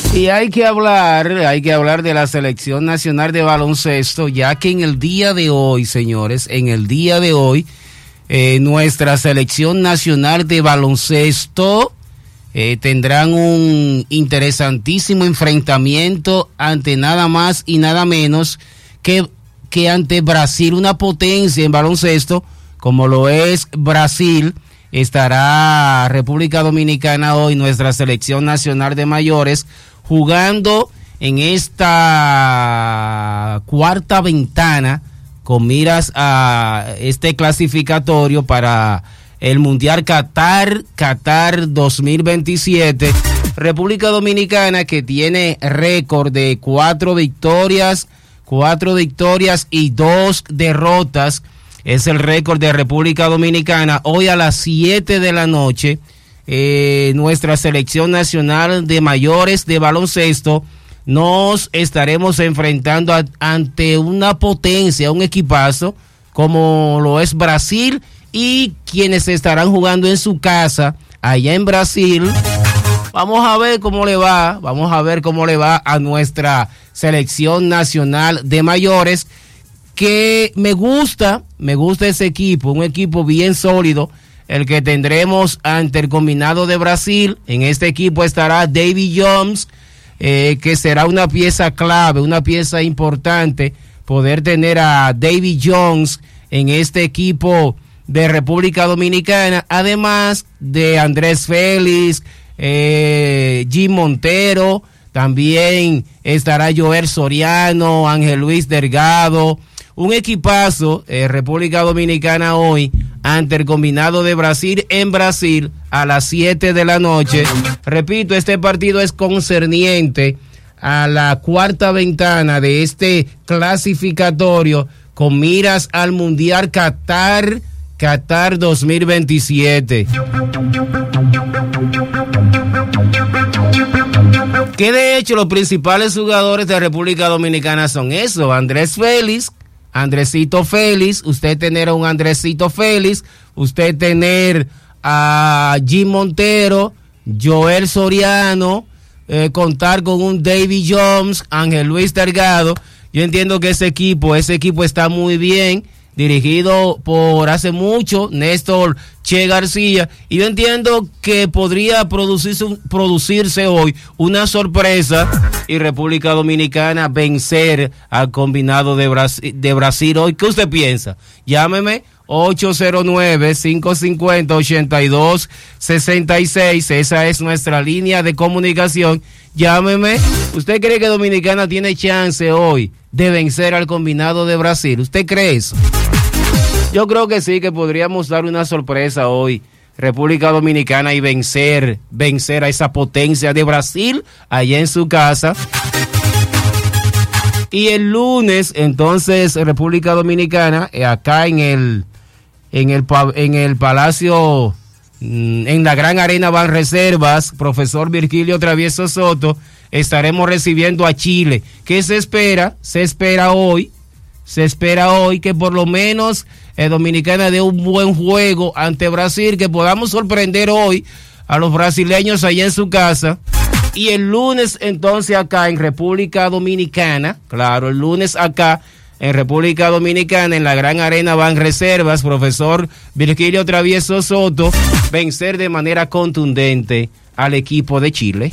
Y hay que hablar de la Selección Nacional de Baloncesto, ya que en el día de hoy, señores, nuestra Selección Nacional de Baloncesto tendrán un interesantísimo enfrentamiento ante nada más y nada menos que ante Brasil, una potencia en baloncesto, como lo es Brasil. Estará República Dominicana hoy, nuestra Selección Nacional de Mayores, jugando en esta cuarta ventana con miras a este clasificatorio para el Mundial Qatar 2027. República Dominicana, que tiene récord de 4 victorias y 2 derrotas. Es el récord de República Dominicana. Hoy a las 7 de la noche, nuestra Selección Nacional de Mayores de Baloncesto nos estaremos enfrentando ante una potencia, un equipazo, como lo es Brasil, y quienes estarán jugando en su casa, allá en Brasil. Vamos a ver cómo le va a nuestra Selección Nacional de Mayores, que me gusta ese equipo, un equipo bien sólido, el que tendremos ante el combinado de Brasil. En este equipo estará Davy Jones, que será una pieza clave, una pieza importante, poder tener a Davy Jones en este equipo de República Dominicana, además de Andrés Félix, Jim Montero, también estará Joel Soriano, Ángel Luis Delgado. Un equipazo, República Dominicana hoy ante el combinado de Brasil en Brasil a las 7 de la noche. Repito, este partido es concerniente a la cuarta ventana de este clasificatorio con miras al Mundial Qatar 2027. Que de hecho los principales jugadores de República Dominicana son esos: Andresito Félix, usted tener a un Andresito Félix, usted tener a Jim Montero, Joel Soriano, contar con un Davy Jones, Ángel Luis Delgado. Yo entiendo que ese equipo está muy bien, dirigido por hace mucho Néstor Che García, y yo entiendo que podría producirse hoy una sorpresa y República Dominicana vencer al combinado de Brasil hoy. ¿Qué usted piensa? Llámeme 809-550-8266, esa es nuestra línea de comunicación. Llámeme. ¿Usted cree que Dominicana tiene chance hoy de vencer al combinado de Brasil? ¿Usted cree eso? Yo creo que sí, que podríamos dar una sorpresa hoy, República Dominicana, y vencer a esa potencia de Brasil allá en su casa. Y el lunes, entonces, República Dominicana, acá en el Palacio, en la Gran Arena Banreservas, profesor Virgilio Travieso Soto, estaremos recibiendo a Chile. ¿Qué se espera? Se espera hoy que por lo menos Dominicana dé un buen juego ante Brasil, que podamos sorprender hoy a los brasileños allá en su casa. Y el lunes entonces acá en República Dominicana, claro, el lunes acá en República Dominicana, en la Gran Arena Banreservas, profesor Virgilio Travieso Soto, vencer de manera contundente al equipo de Chile.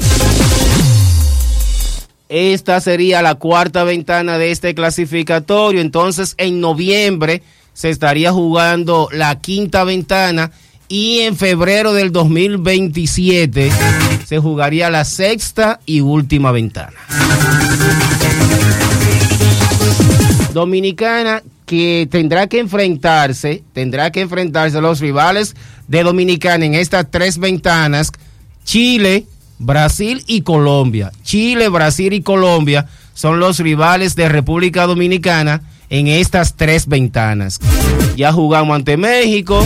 Esta sería la cuarta ventana de este clasificatorio. Entonces, en noviembre se estaría jugando la quinta ventana y en febrero del 2027 se jugaría la sexta y última ventana. Dominicana, que tendrá que enfrentarse a los rivales de Dominicana en estas 3 ventanas: Chile, Brasil y Colombia. Chile, Brasil y Colombia son los rivales de República Dominicana en estas 3 ventanas. Ya jugamos ante México,